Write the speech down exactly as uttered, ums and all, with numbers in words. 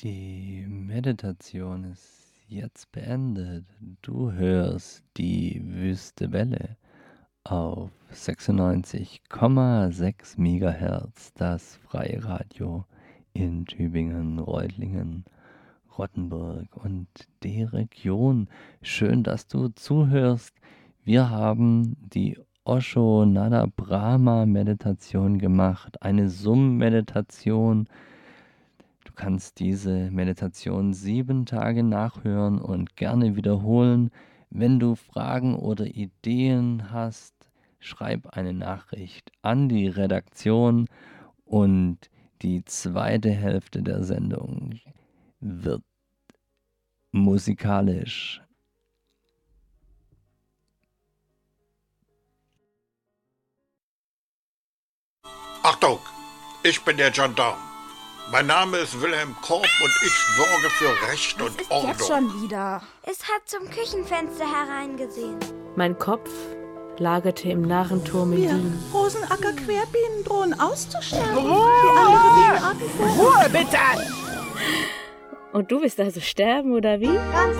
Die Meditation ist jetzt beendet. Du hörst die Wüste Welle auf sechsundneunzig Komma sechs Megahertz, das freie Radio in Tübingen, Reutlingen, Rottenburg und die Region. Schön, dass du zuhörst. Wir haben die Osho Nada Brahma Meditation gemacht, eine Summ-Meditation. Du kannst diese Meditation sieben Tage nachhören und gerne wiederholen. Wenn du Fragen oder Ideen hast, schreib eine Nachricht an die Redaktion und die zweite Hälfte der Sendung wird musikalisch. Achtung, ich bin der Gendarm. Mein Name ist Wilhelm Korb und ich sorge für Recht Was und ist Ordnung. jetzt schon wieder? Es hat zum Küchenfenster hereingesehen. Mein Kopf lagerte im Narrenturm in Wir Wien. Rosenacker Querbienen drohen auszusterben. Die andere Bienenarten vor. Ruhe, bitte! Und du willst also sterben, oder wie? Ganz